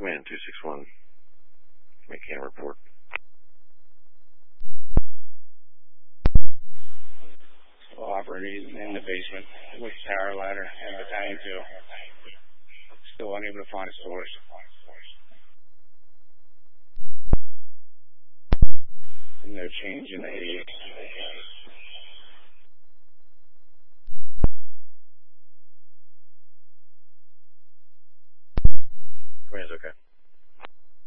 Command 261. Make a report. Well, operators in the basement with tower ladder and battalion 2. Still unable to find a source. No change in the 88. Command's okay.